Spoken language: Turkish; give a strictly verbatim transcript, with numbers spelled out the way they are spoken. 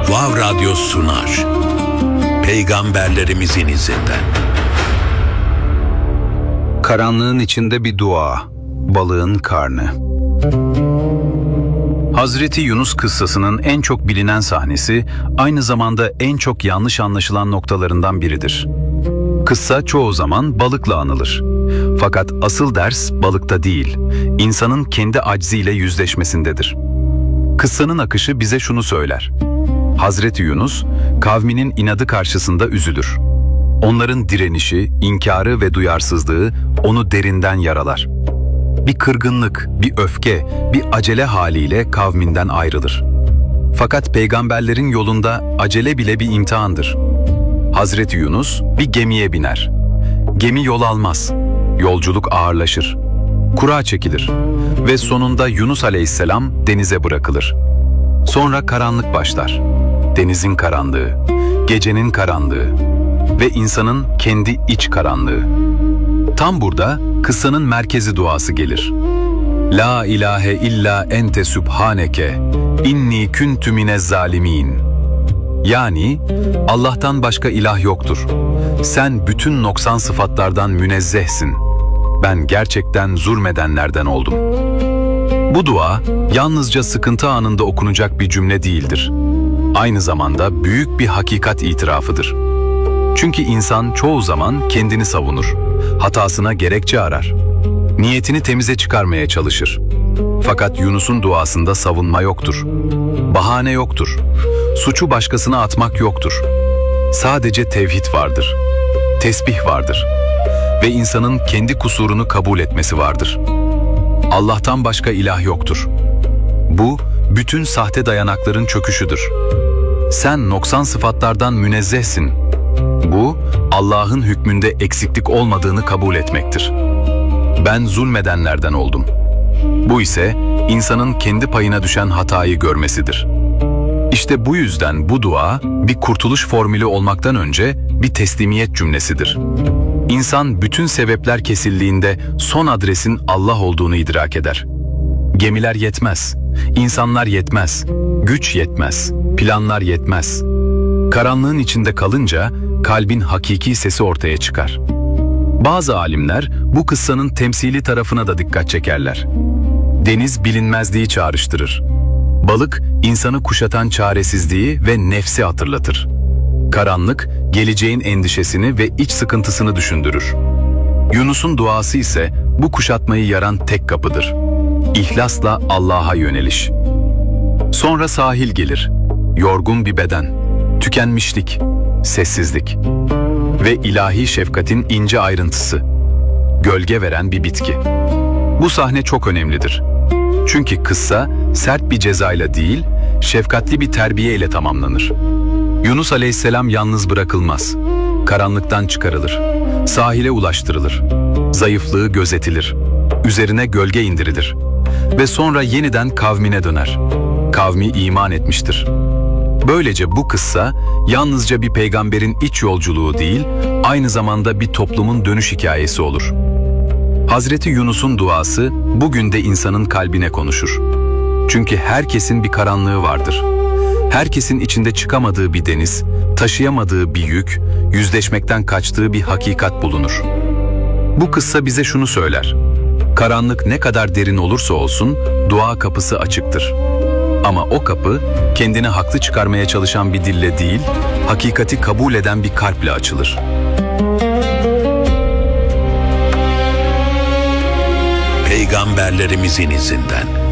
Vav Radyo sunar. Peygamberlerimizin izinden. Karanlığın içinde bir dua. Balığın karnı. Hazreti Yunus kıssasının en çok bilinen sahnesi, aynı zamanda en çok yanlış anlaşılan noktalarından biridir. Kıssa çoğu zaman balıkla anılır. Fakat asıl ders balıkta değil, insanın kendi acziyle yüzleşmesindedir. Kıssanın akışı bize şunu söyler. Hazreti Yunus, kavminin inadı karşısında üzülür. Onların direnişi, inkarı ve duyarsızlığı onu derinden yaralar. Bir kırgınlık, bir öfke, bir acele haliyle kavminden ayrılır. Fakat peygamberlerin yolunda acele bile bir imtihandır. Hazreti Yunus bir gemiye biner. Gemi yol almaz, yolculuk ağırlaşır. Kura çekilir ve sonunda Yunus aleyhisselam denize bırakılır. Sonra karanlık başlar. Denizin karanlığı, gecenin karanlığı ve insanın kendi iç karanlığı. Tam burada kıssanın merkezi duası gelir. La ilahe illa ente sübhaneke, inni kuntu minez zalimin. Yani Allah'tan başka ilah yoktur. Sen bütün noksan sıfatlardan münezzehsin. Ben gerçekten zulmedenlerden oldum. Bu dua yalnızca sıkıntı anında okunacak bir cümle değildir. Aynı zamanda büyük bir hakikat itirafıdır. Çünkü insan çoğu zaman kendini savunur, hatasına gerekçe arar, niyetini temize çıkarmaya çalışır. Fakat Yunus'un duasında savunma yoktur, bahane yoktur, suçu başkasına atmak yoktur. Sadece tevhid vardır, tesbih vardır ve insanın kendi kusurunu kabul etmesi vardır. Allah'tan başka ilah yoktur. Bu, bütün sahte dayanakların çöküşüdür. Sen noksan sıfatlardan münezzehsin. Bu, Allah'ın hükmünde eksiklik olmadığını kabul etmektir. Ben zulmedenlerden oldum. Bu ise insanın kendi payına düşen hatayı görmesidir. İşte bu yüzden bu dua bir kurtuluş formülü olmaktan önce bir teslimiyet cümlesidir. İnsan bütün sebepler kesildiğinde son adresin Allah olduğunu idrak eder. Gemiler yetmez, insanlar yetmez, güç yetmez, planlar yetmez. Karanlığın içinde kalınca kalbin hakiki sesi ortaya çıkar. Bazı alimler bu kıssanın temsili tarafına da dikkat çekerler. Deniz bilinmezliği çağrıştırır. Balık insanı kuşatan çaresizliği ve nefsi hatırlatır. Karanlık geleceğin endişesini ve iç sıkıntısını düşündürür. Yunus'un duası ise bu kuşatmayı yaran tek kapıdır. İhlasla Allah'a yöneliş. Sonra sahil gelir. Yorgun bir beden, tükenmişlik, sessizlik ve ilahi şefkatin ince ayrıntısı. Gölge veren bir bitki. Bu sahne çok önemlidir. Çünkü kıssa sert bir cezayla değil, şefkatli bir terbiye ile tamamlanır. Yunus aleyhisselam yalnız bırakılmaz. Karanlıktan çıkarılır. Sahile ulaştırılır. Zayıflığı gözetilir. Üzerine gölge indirilir. Ve sonra yeniden kavmine döner. Kavmi iman etmiştir. Böylece bu kıssa yalnızca bir peygamberin iç yolculuğu değil, aynı zamanda bir toplumun dönüş hikayesi olur. Hazreti Yunus'un duası bugün de insanın kalbine konuşur. Çünkü herkesin bir karanlığı vardır. Herkesin içinde çıkamadığı bir deniz, taşıyamadığı bir yük, yüzleşmekten kaçtığı bir hakikat bulunur. Bu kıssa bize şunu söyler. Karanlık ne kadar derin olursa olsun dua kapısı açıktır. Ama o kapı kendini haklı çıkarmaya çalışan bir dille değil, hakikati kabul eden bir kalple açılır. Peygamberlerimizin izinden.